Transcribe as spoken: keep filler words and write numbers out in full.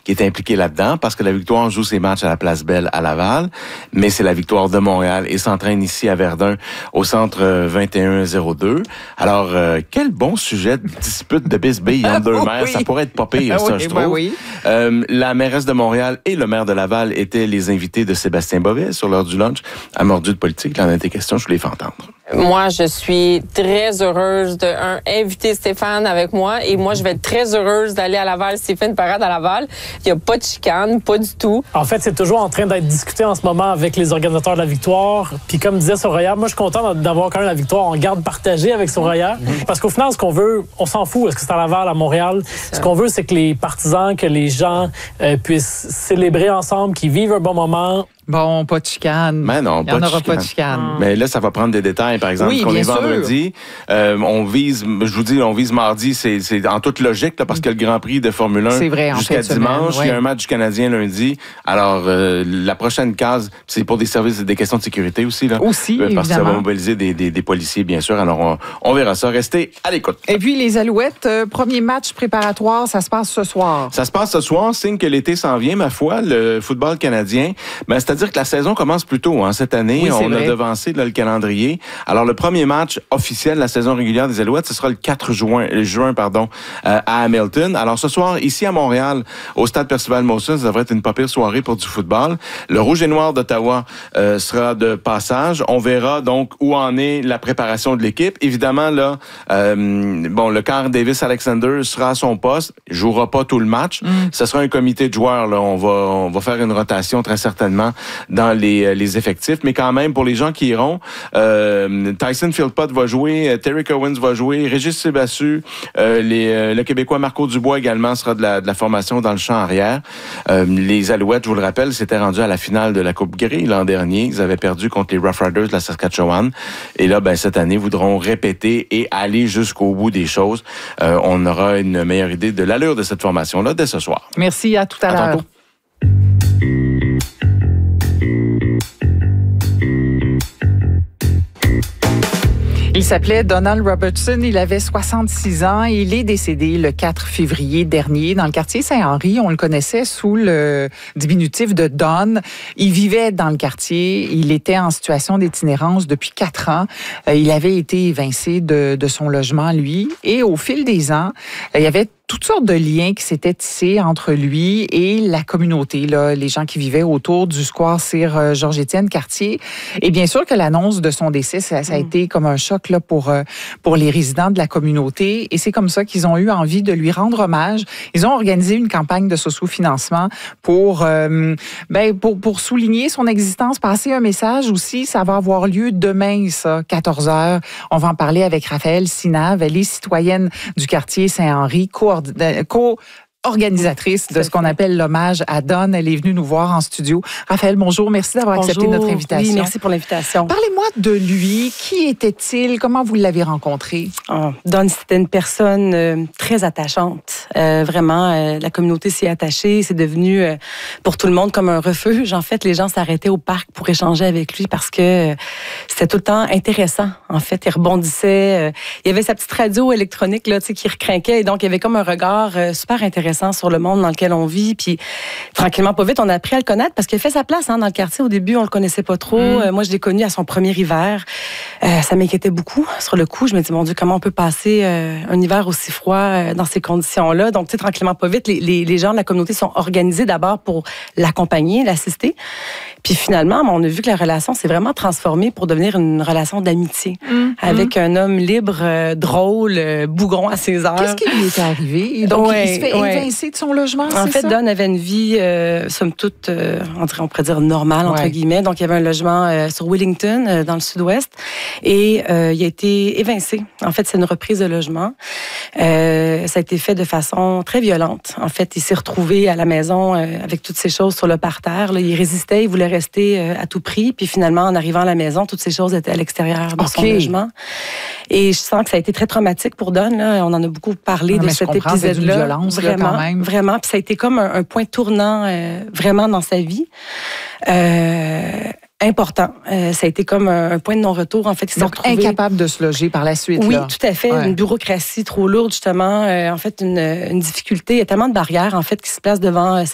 qui est impliqué là-dedans parce que la Victoire joue ses matchs à la Place Belle à Laval, mais c'est la Victoire de Montréal et s'entraîne ici à Verdun au centre vingt et un zéro deux. Alors, euh, quel bon sujet de dispute de bisbilles entre deux maires. Oui. Ça pourrait être pas pire, ça, oui, je trouve. Ben oui. euh, la mairesse de Montréal et le maire de Laval étaient les invités de Sébastien Bovet sur l'heure du lunch à Mordu de politique. Il en a été question, je voulais les faire entendre. Moi, je suis très heureuse de, un, inviter Stéphane avec moi. Et moi, je vais être très heureuse d'aller à Laval s'il fait une parade à Laval. Il n'y a pas de chicane, pas du tout. En fait, c'est toujours en train d'être discuté en ce moment avec les organisateurs de la Victoire. Puis comme disait Soraya, moi, je suis content d'avoir quand même la Victoire en garde partagée avec Soraya. Mm-hmm. Parce qu'au final, ce qu'on veut, on s'en fout. Est-ce que c'est à Laval, à Montréal? Ce qu'on veut, c'est que les partisans, que les gens euh, puissent célébrer ensemble, qu'ils vivent un bon moment. Bon, pas de chicane. Mais non, Il n'y en aura pas de chicane. Mais là, ça va prendre des détails. Par exemple, oui, qu'on est sûr. vendredi, euh, on vise, je vous dis, on vise mardi, c'est, c'est en toute logique, là, parce que le Grand Prix de Formule un vrai, jusqu'à dimanche, semaine, ouais. Il y a un match du Canadien lundi. Alors, euh, la prochaine case, c'est pour des services, des questions de sécurité aussi. Là, aussi, parce évidemment. que ça va mobiliser des, des, des policiers, bien sûr. Alors, on, on verra ça. Restez à l'écoute. Et puis, les Alouettes, euh, premier match préparatoire, ça se passe ce soir. Ça se passe ce soir, signe que l'été s'en vient, ma foi, le football canadien. Ben, c'est-à-dire que la saison commence plus tôt, hein, cette année. Oui, on vrai. a devancé là, le calendrier. Alors, le premier match officiel de la saison régulière des Alouettes, ce sera le quatre juin, juin pardon, euh, à Hamilton. Alors, ce soir, ici à Montréal, au stade Percival Molson, ça devrait être une pas pire soirée pour du football. Le Rouge et Noir d'Ottawa euh, sera de passage. On verra donc où en est la préparation de l'équipe. Évidemment, là, euh, bon, le quart Davis Alexander sera à son poste. Il jouera pas tout le match. Mm. Ce sera un comité de joueurs. Là. On va, on va faire une rotation très certainement dans les les effectifs, mais quand même, pour les gens qui iront, euh, Tyson Philpott va jouer, Terry Owens va jouer, Régis Sébassu, euh, les, euh, le Québécois Marco Dubois également sera de la, de la formation dans le champ arrière. Euh, les Alouettes, je vous le rappelle, s'étaient rendus à la finale de la Coupe Grey l'an dernier. Ils avaient perdu contre les Rough Riders de la Saskatchewan. Et là, ben, cette année, voudront répéter et aller jusqu'au bout des choses. Euh, on aura une meilleure idée de l'allure de cette formation-là dès ce soir. Merci, à tout à, à l'heure. Tantôt. Il s'appelait Donald Robertson, il avait soixante-six ans et il est décédé le quatre février dernier dans le quartier Saint-Henri. On le connaissait sous le diminutif de Don. Il vivait dans le quartier, il était en situation d'itinérance depuis quatre ans. Il avait été évincé de, de son logement, lui, et au fil des ans, il y avait toutes sortes de liens qui s'étaient tissés entre lui et la communauté, là, les gens qui vivaient autour du square Sir Georges-Étienne Cartier. Et bien sûr que l'annonce de son décès, ça, ça a mm. été comme un choc là, pour, pour les résidents de la communauté. Et c'est comme ça qu'ils ont eu envie de lui rendre hommage. Ils ont organisé une campagne de socio-financement pour, euh, ben, pour, pour souligner son existence, passer un message aussi. Ça va avoir lieu demain, ça, quatorze heures. On va en parler avec Raphaël Sinave. Elle est citoyenne du quartier Saint-Henri, co organisatrice de ce qu'on appelle l'hommage à Don. Elle est venue nous voir en studio. Raphaël, bonjour. Merci d'avoir bonjour. accepté notre invitation. Oui, merci pour l'invitation. Parlez-moi de lui. Qui était-il? Comment vous l'avez rencontré? Oh, Don, c'était une personne euh, très attachante. Euh, vraiment, euh, la communauté s'y est attachée. C'est devenu euh, pour tout le monde comme un refuge. En fait, les gens s'arrêtaient au parc pour échanger avec lui parce que euh, c'était tout le temps intéressant. En fait, il rebondissait. Euh, il y avait sa petite radio électronique là, tu sais, qui recrinquait. Et donc, il y avait comme un regard euh, super intéressant sur le monde dans lequel on vit. Puis, tranquillement, pas vite, on a appris à le connaître parce qu'il a fait sa place hein, dans le quartier. Au début, on le connaissait pas trop. Mm. Euh, moi, je l'ai connu à son premier hiver. Euh, ça m'inquiétait beaucoup. Sur le coup, je me dis, mon Dieu, comment on peut passer euh, un hiver aussi froid euh, dans ces conditions-là? Donc, tu sais, tranquillement, pas vite, les, les, les gens de la communauté sont organisés d'abord pour l'accompagner, l'assister. Puis finalement, on a vu que la relation s'est vraiment transformée pour devenir une relation d'amitié mm. avec mm. un homme libre, euh, drôle, euh, bougon à ses heures. Qu'est-ce qui lui est arrivé? Donc, ouais, il se fait ouais. évincer de son logement, en c'est fait, ça? Don avait une vie, euh, somme toute, euh, on pourrait dire normale, entre ouais. guillemets. Donc, il y avait un logement euh, sur Wellington, euh, dans le sud-ouest, et euh, il a été évincé. En fait, c'est une reprise de logement. Euh, ça a été fait de façon très violente. En fait, il s'est retrouvé à la maison euh, avec toutes ces choses sur le parterre. Là. Il résistait, il voulait rester euh, à tout prix. Puis finalement, en arrivant à la maison, toutes ces choses étaient à l'extérieur de okay. son logement. Et je sens que ça a été très traumatique pour Don. Là. On en a beaucoup parlé non, de cet épisode-là. Violence, vraiment, là, quand même. Vraiment. Puis ça a été comme un, un point tournant euh, vraiment dans sa vie. Euh, important. Euh, ça a été comme un, un point de non-retour. En fait, il Donc, s'est retrouvé... incapable de se loger par la suite. Oui, là. tout à fait. Ouais. Une bureaucratie trop lourde, justement. Euh, en fait, une, une difficulté. Il y a tellement de barrières, en fait, qui se placent devant euh,